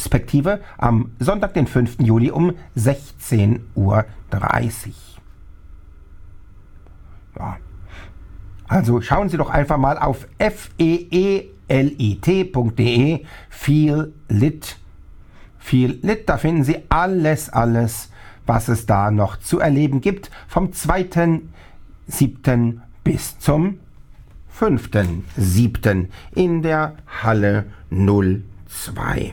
respektive am Sonntag, den 5. Juli um 16:30 Uhr. Ja. Also schauen Sie doch einfach mal auf feelit.de, Feellit. Feellit, da finden Sie alles, was es da noch zu erleben gibt, vom 2.7. bis zum 5.7. in der Halle 02.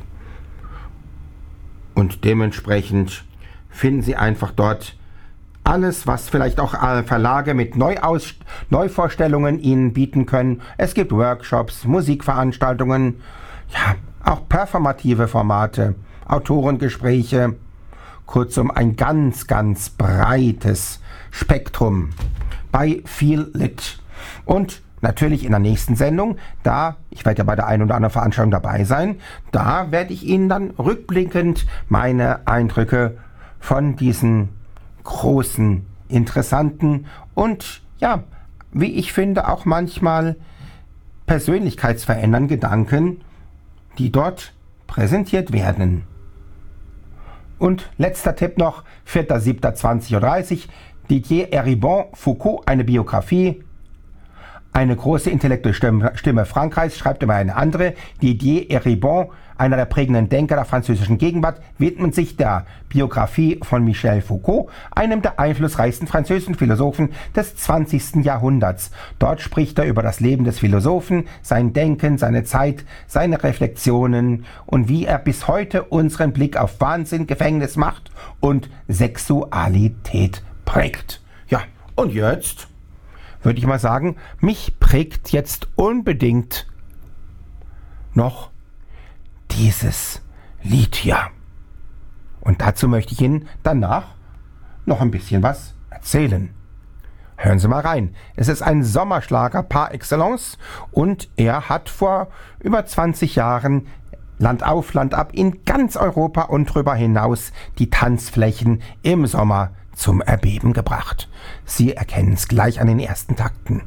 Und dementsprechend finden Sie einfach dort alles, was vielleicht auch Verlage mit Neuvorstellungen Ihnen bieten können. Es gibt Workshops, Musikveranstaltungen, ja, auch performative Formate, Autorengespräche, kurzum ein ganz breites Spektrum bei Feellit. Und natürlich in der nächsten Sendung, ich werde ja bei der einen oder anderen Veranstaltung dabei sein, da werde ich Ihnen dann rückblickend meine Eindrücke von diesen großen, interessanten und ja, wie ich finde, auch manchmal persönlichkeitsverändernden Gedanken, die dort präsentiert werden. Und letzter Tipp noch, 4.7.20:30 Uhr, Didier Eribon, Foucault, eine Biografie. Eine große intellektuelle Stimme Frankreichs, schreibt immer eine andere. Didier Eribon, einer der prägenden Denker der französischen Gegenwart, widmet sich der Biografie von Michel Foucault, einem der einflussreichsten französischen Philosophen des 20. Jahrhunderts. Dort spricht er über das Leben des Philosophen, sein Denken, seine Zeit, seine Reflexionen und wie er bis heute unseren Blick auf Wahnsinn, Gefängnis, Macht und Sexualität prägt. Ja, und jetzt würde ich mal sagen, mich prägt jetzt unbedingt noch dieses Lied hier. Und dazu möchte ich Ihnen danach noch ein bisschen was erzählen. Hören Sie mal rein. Es ist ein Sommerschlager par excellence und er hat vor über 20 Jahren Land auf, Land ab in ganz Europa und darüber hinaus die Tanzflächen im Sommer zum Erbeben gebracht. Sie erkennen es gleich an den ersten Takten.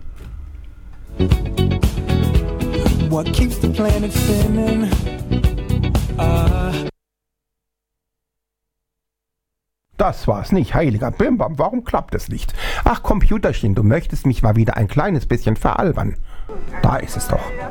What keeps the planet spinning? Das war's nicht, heiliger Bimbam, warum klappt es nicht? Ach, Computerchen, du möchtest mich mal wieder ein kleines bisschen veralbern. Da ist es doch.